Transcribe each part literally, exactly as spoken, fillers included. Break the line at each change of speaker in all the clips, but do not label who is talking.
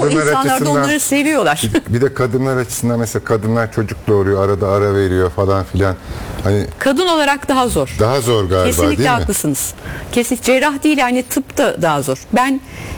kadınlar
insanlar da
açısından
onları seviyorlar.
bir de kadınlar açısından mesela kadınlar çocuk doğuruyor, arada ara veriyor falan filan. Hani
Kadın olarak daha zor.
daha zor galiba,
Kesinlikle
değil mi?
haklısınız. Kesinlikle cerrah değil, yani tıp da daha zor. Ben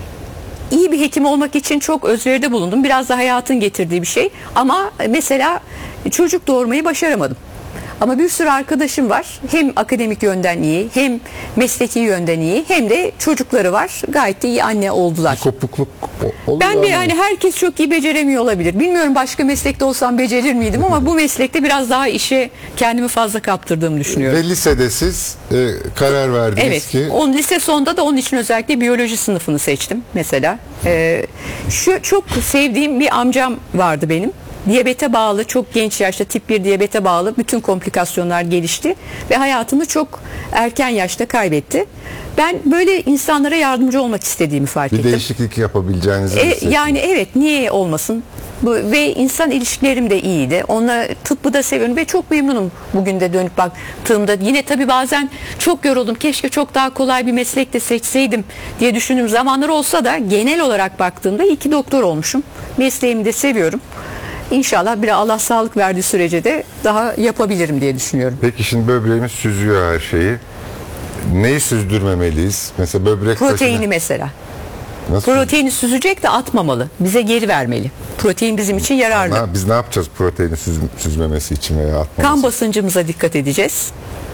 iyi bir hekim olmak için çok özveride bulundum. Biraz da hayatın getirdiği bir şey. Ama mesela çocuk doğurmayı başaramadım. Ama bir sürü arkadaşım var. Hem akademik yönden iyi, hem mesleki yönden iyi, hem de çocukları var. Gayet de iyi anne oldular.
Kopukluk oluyor.
Ben de
ama.
yani herkes çok iyi beceremiyor olabilir. Bilmiyorum başka meslekte olsam becerir miydim, ama bu meslekte biraz daha işe kendimi fazla kaptırdığımı düşünüyorum.
Ve lisede siz e, karar verdiniz
Evet.
ki.
On, lise sonunda da onun için özellikle biyoloji sınıfını seçtim mesela. Ee, şu çok sevdiğim bir amcam vardı benim. Diyabete bağlı, çok genç yaşta tip bir diyabete bağlı bütün komplikasyonlar gelişti ve hayatını çok erken yaşta kaybetti. Ben böyle insanlara yardımcı olmak istediğimi fark
Bir
ettim.
değişiklik yapabileceğinizi
E,
hissettiniz.
yani evet, niye olmasın? Bu, ve insan ilişkilerim de iyiydi. Onunla tıbbı da seviyorum ve çok memnunum bugün de dönüp baktığımda. Yine tabii bazen çok yoruldum. Keşke çok daha kolay bir meslek de seçseydim diye düşündüğüm zamanlar olsa da genel olarak baktığımda iyi ki doktor olmuşum. Mesleğimi de seviyorum. İnşallah bir Allah sağlık verdiği sürece de daha yapabilirim diye düşünüyorum.
Peki şimdi böbreğimiz süzüyor her şeyi. Neyi süzdürmemeliyiz? Mesela böbrek
Proteini
taşını-
mesela.
Nasıl?
Proteini süzecek de atmamalı. Bize geri vermeli. Protein bizim için yararlı.
Na- Biz ne yapacağız proteini süz, süzmemesi için veya atmaması?
Kan basıncımıza dikkat edeceğiz.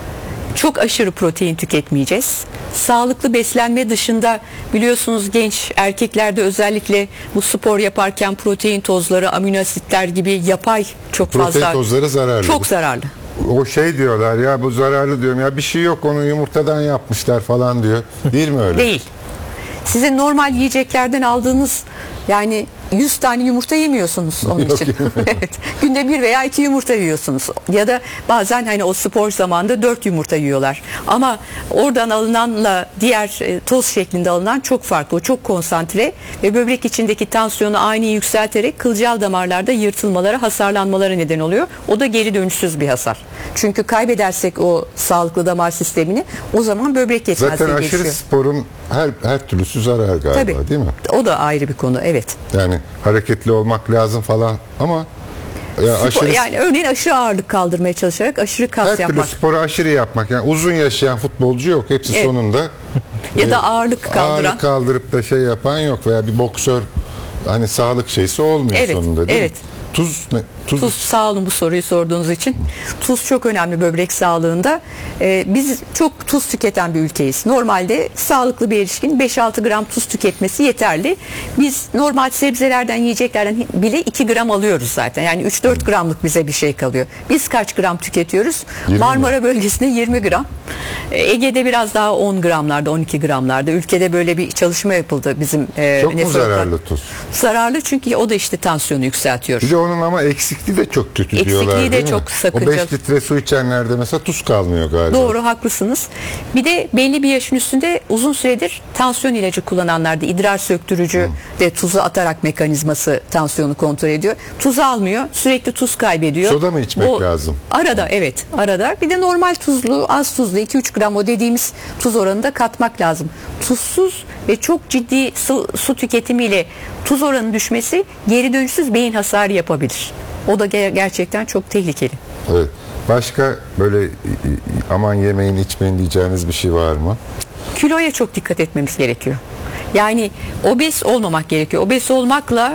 Çok aşırı protein tüketmeyeceğiz. Sağlıklı beslenme dışında biliyorsunuz genç erkeklerde özellikle bu spor yaparken protein tozları, amino asitler gibi yapay çok
Protein
fazla.
tozları zararlı.
Çok zararlı.
O şey diyorlar ya, bu zararlı diyorum ya, bir şey yok, onu yumurtadan yapmışlar falan diyor. Değil mi öyle?
Değil. Sizin normal yiyeceklerden aldığınız, yani yüz tane yumurta yemiyorsunuz onun
Yok,
için.
yemiyorum.
Evet. Günde bir veya iki yumurta yiyorsunuz. Ya da bazen hani o spor zamanında dört yumurta yiyorlar. Ama oradan alınanla diğer e, toz şeklinde alınan çok farklı. O çok konsantre ve böbrek içindeki tansiyonu ani yükselterek kılcal damarlarda yırtılmalara, hasarlanmalara neden oluyor. O da geri dönüşsüz bir hasar. Çünkü kaybedersek o sağlıklı damar sistemini, o zaman böbrek yetmezliği
Zaten aşırı
geçiyor.
sporun her her türlüsü zarar galiba,
Tabii.
değil mi?
O da ayrı bir konu, evet.
Yani hareketli olmak lazım falan ama ya
Spor-
aşırı,
yani örneğin aşırı ağırlık kaldırmaya çalışarak aşırı kas
her türlü
yapmak
sporu aşırı yapmak. Yani uzun yaşayan futbolcu yok. Hepsi
Evet.
sonunda
ya da
e,
ağırlık kaldıran.
ağırlık kaldırıp da şey yapan yok, veya bir boksör, hani sağlık şeysi olmuyor
Evet,
sonunda, değil
evet.
mi? Tuz ne? Tuz,
Tuz, sağ olun bu soruyu sorduğunuz için. Tuz çok önemli böbrek sağlığında. Ee, biz çok tuz tüketen bir ülkeyiz. Normalde sağlıklı bir erişkin beş altı gram tuz tüketmesi yeterli. Biz normal sebzelerden, yiyeceklerden bile iki gram alıyoruz zaten. Yani üç dört gramlık bize bir şey kalıyor. Biz kaç gram tüketiyoruz?
yirmi
Marmara mi? Bölgesinde yirmi gram. Ee, Ege'de biraz daha on gramlarda, on iki gramlarda. Ülkede böyle bir çalışma yapıldı bizim. E,
çok mu
nefrolog-
zararlı tuz?
Zararlı, çünkü o da işte tansiyonu yükseltiyor.
Bir de onun ama eksikliği de çok kötü
Eksikliği
diyorlar,
de
değil mi?
çok sakıncalı.
O beş litre su içenlerde mesela tuz kalmıyor galiba.
Doğru, haklısınız. Bir de belli bir yaşın üstünde uzun süredir tansiyon ilacı kullananlarda idrar söktürücü de tuzu atarak mekanizması tansiyonu kontrol ediyor. Tuzu almıyor, sürekli tuz kaybediyor.
Soda mı içmek lazım?
Arada, evet, arada. Bir de normal tuzlu, az tuzlu iki üç gram o dediğimiz tuz oranında katmak lazım. Tuzsuz ve çok ciddi su, su tüketimiyle tuz oranı düşmesi geri dönüşsüz beyin hasarı yapabilir. O da ger- gerçekten çok tehlikeli.
Evet. Başka böyle i- i- aman yemeyin içmeyin diyeceğiniz bir şey var mı?
Kiloya çok dikkat etmemiz gerekiyor. Yani obez olmamak gerekiyor. Obez olmakla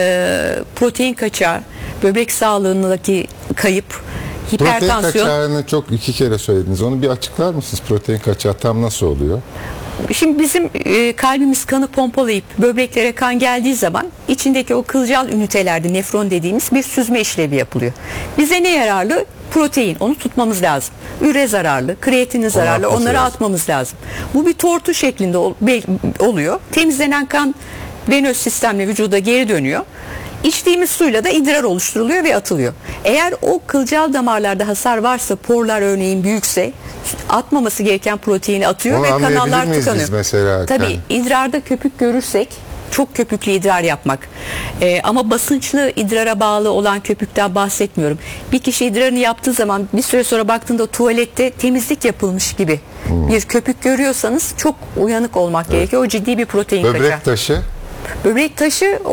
e, protein kaçağı, böbrek sağlığındaki kayıp,
Protein
hipertansiyon.
kaçağını çok iki kere söylediniz. Onu bir açıklar mısınız? Protein kaçağı tam nasıl oluyor?
Şimdi bizim e, kalbimiz kanı pompalayıp böbreklere kan geldiği zaman içindeki o kılcal ünitelerde nefron dediğimiz bir süzme işlevi yapılıyor. Bize ne yararlı? Protein, onu tutmamız lazım. Üre zararlı, kreatinin zararlı,
atması
onları
lazım.
atmamız lazım. Bu bir tortu şeklinde ol- be- oluyor. Temizlenen kan venöz sistemle vücuda geri dönüyor. İçtiğimiz suyla da idrar oluşturuluyor ve atılıyor. Eğer o kılcal damarlarda hasar varsa, porlar örneğin büyükse, atmaması gereken proteini atıyor
Onu
ve
anlayabilir
kanallar
miyiz biz
tıkanıyor.
mesela?
Tabii
Yani-
idrarda köpük görürsek, çok köpüklü idrar yapmak. Ee, ama basınçlı idrara bağlı olan köpükten bahsetmiyorum. Bir kişi idrarını yaptığı zaman bir süre sonra baktığında tuvalette temizlik yapılmış gibi bir köpük görüyorsanız çok uyanık olmak gerekiyor. O ciddi bir protein kaçağı.
Böbrek taşı?
Böbrek taşı